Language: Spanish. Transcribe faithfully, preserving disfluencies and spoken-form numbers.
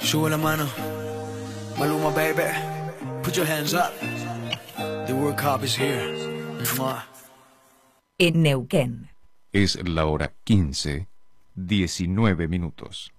Sube la mano. Maluma, baby. Put your hands up. The World Cup is here. Mwah. En Neuquén. Es la hora quince, diecinueve minutos.